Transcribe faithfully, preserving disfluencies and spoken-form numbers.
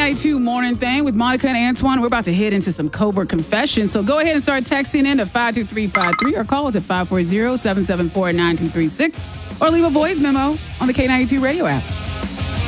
ninety-two Morning Thing with Monica and Antoine. We're about to head into some covert confessions. So go ahead and start texting in to five two three five three or call us at five four zero, seven seven four, nine two three six or leave a voice memo on the K ninety-two radio app.